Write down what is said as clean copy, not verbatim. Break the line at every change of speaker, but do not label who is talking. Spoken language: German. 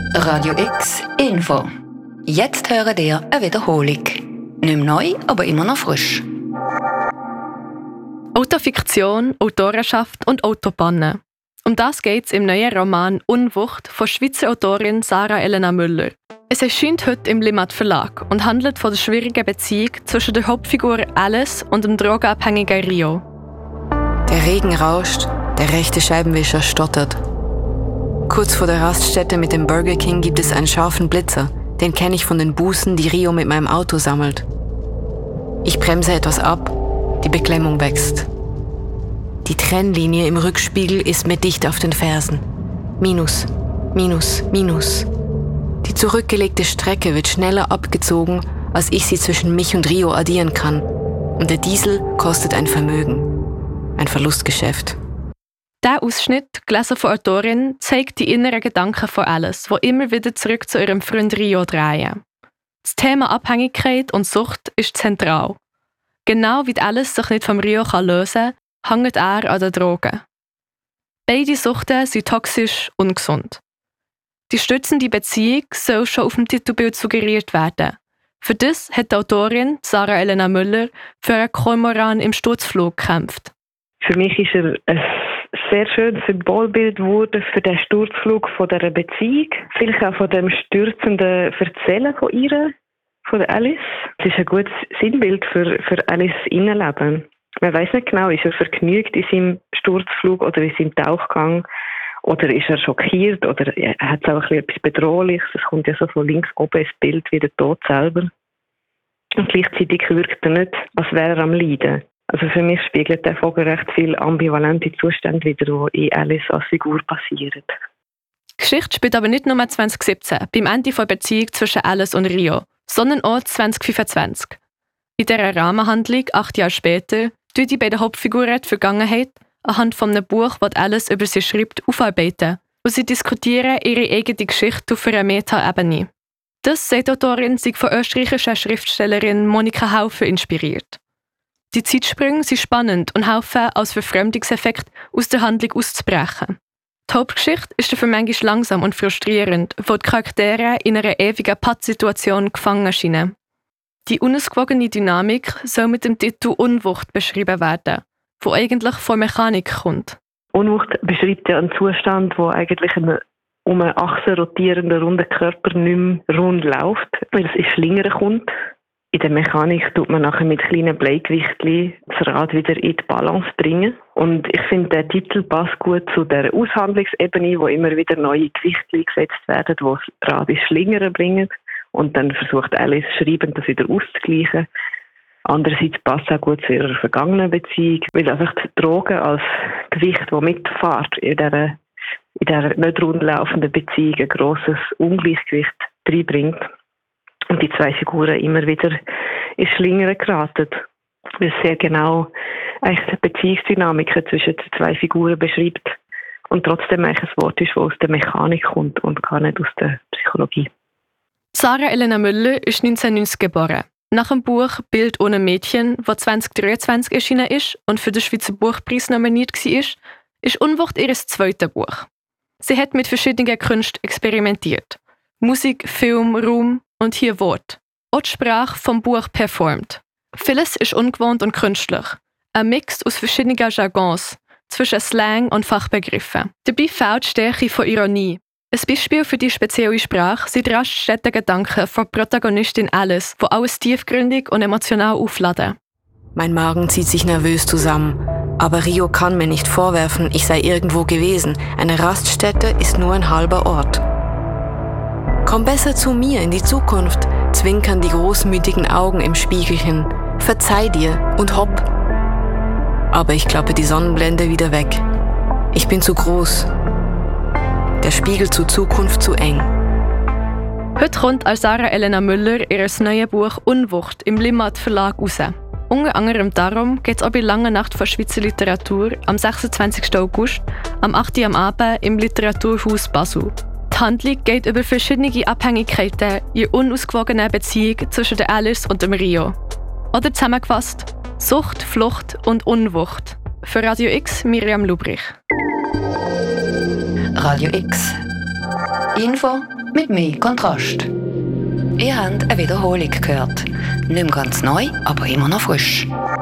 Radio X Info. Jetzt hören ihr eine Wiederholung. Nicht mehr neu, aber immer noch frisch.
Autofiktion, Autorenschaft und Autopannen. Um das geht es im neuen Roman «Unwucht» von Schweizer Autorin Sarah Elena Müller. Es erscheint heute im Limmat Verlag und handelt von der schwierigen Beziehung zwischen der Hauptfigur Alice und dem drogenabhängigen Rio.
Der Regen rauscht, der rechte Scheibenwischer stottert. Kurz vor der Raststätte mit dem Burger King gibt es einen scharfen Blitzer. Den kenne ich von den Bußen, die Rio mit meinem Auto sammelt. Ich bremse etwas ab, die Beklemmung wächst. Die Trennlinie im Rückspiegel ist mir dicht auf den Fersen. Minus, Minus, Minus. Die zurückgelegte Strecke wird schneller abgezogen, als ich sie zwischen mich und Rio addieren kann. Und der Diesel kostet ein Vermögen. Ein Verlustgeschäft.
Der Ausschnitt, gelesen von Autorin, zeigt die inneren Gedanken von Alice, die immer wieder zurück zu ihrem Freund Rio drehen. Das Thema Abhängigkeit und Sucht ist zentral. Genau wie Alice sich nicht vom Rio lösen kann, hängt er an den Drogen. Beide Suchten sind toxisch und ungesund. Die stützende Beziehung soll schon auf dem Titelbild suggeriert werden. Für das hat die Autorin Sarah Elena Müller für einen Kormoran im Sturzflug gekämpft.
Für mich ist er ein sehr schönes Symbolbild geworden für den Sturzflug von dieser Beziehung. Vielleicht auch von dem stürzenden Erzählen von ihr, von Alice. Es ist ein gutes Sinnbild für Alice Innenleben. Man weiss nicht genau, ist er vergnügt in seinem Sturzflug oder in seinem Tauchgang? Oder ist er schockiert? Oder hat es auch etwas Bedrohliches? Es kommt ja so von links oben ins Bild wie der Tod selber. Und gleichzeitig wirkt er nicht, als wäre er am Leiden. Also für mich spiegelt der Vogel recht viel ambivalente Zustände wieder, die in Alice als Figur passieren.
Die Geschichte spielt aber nicht nur 2017, beim Ende der Beziehung zwischen Alice und Rio, sondern auch 2025. In dieser Rahmenhandlung, 8 Jahre später, tun die beiden Hauptfiguren die Vergangenheit anhand von einem Buch, das Alice über sie schreibt, aufarbeiten. Und sie diskutieren ihre eigene Geschichte auf einer Meta-Ebene. Das, sagt die Autorin, sei von österreichischer Schriftstellerin Monika Haufe inspiriert. Die Zeitsprünge sind spannend und helfen, als Verfremdungseffekt aus der Handlung auszubrechen. Die Hauptgeschichte ist dafür manchmal langsam und frustrierend, wo die Charaktere in einer ewigen Pattsituation gefangen scheinen. Die unausgewogene Dynamik soll mit dem Titel «Unwucht» beschrieben werden, wo eigentlich von Mechanik kommt.
Unwucht beschreibt ja einen Zustand, wo eigentlich um eine Achse rotierender runder Körper nicht mehr rund läuft, weil es ins Schlingern kommt. In der Mechanik tut man nachher mit kleinen Bleigewichtchen das Rad wieder in die Balance bringen. Und ich finde, der Titel passt gut zu der Aushandlungsebene, wo immer wieder neue Gewichtchen gesetzt werden, die das Rad ins Schlingern bringen. Und dann versucht Alice schreibend, das wieder auszugleichen. Andererseits passt es auch gut zu ihrer vergangenen Beziehung, weil einfach die Drogen als Gewicht, das mitfährt in dieser nicht rundlaufenden Beziehung, ein grosses Ungleichgewicht reinbringt. Und die zwei Figuren immer wieder ins Schlingern geraten. Weil es sehr genau eigentlich die Beziehungsdynamiken zwischen den zwei Figuren beschreibt. Und trotzdem eigentlich ein Wort ist, das aus der Mechanik kommt und gar nicht aus der Psychologie.
Sarah Elena Müller ist 1990 geboren. Nach dem Buch «Bild ohne Mädchen», das 2023 erschienen ist und für den Schweizer Buchpreis nominiert war, ist «Unwucht» ihr zweites Buch. Sie hat mit verschiedenen Künsten experimentiert. Musik, Film, Raum und hier Wort. Auch die Sprache vom Buch performt. Vieles ist ungewohnt und künstlich. Ein Mix aus verschiedenen Jargons, zwischen Slang und Fachbegriffen. Dabei fehlt die Stärke von Ironie. Ein Beispiel für die spezielle Sprache sind die Raststätten Gedanken von Protagonistin Alice, die alles tiefgründig und emotional aufladen.
Mein Magen zieht sich nervös zusammen. Aber Rio kann mir nicht vorwerfen, ich sei irgendwo gewesen. Eine Raststätte ist nur ein halber Ort. Komm besser zu mir in die Zukunft, zwinkern die großmütigen Augen im Spiegelchen. Verzeih dir und hopp. Aber ich klappe die Sonnenblende wieder weg. Ich bin zu groß. Der Spiegel zur Zukunft zu eng.
Heute kommt als Sarah Elena Müller ihr neues Buch «Unwucht» im Limmat Verlag raus. Unter anderem darum geht es auch bei Lange Nacht von Schweizer Literatur am 26. August, am 8. Uhr am Abend im Literaturhaus Basel. Die Handlung geht über verschiedene Abhängigkeiten in unausgewogenen Beziehung zwischen der Alice und dem Rio. Oder zusammengefasst: Sucht, Flucht und Unwucht. Für Radio X, Miriam Lubrich.
Radio X Info mit mehr Kontrast. Ihr habt eine Wiederholung gehört. Nicht mehr ganz neu, aber immer noch frisch.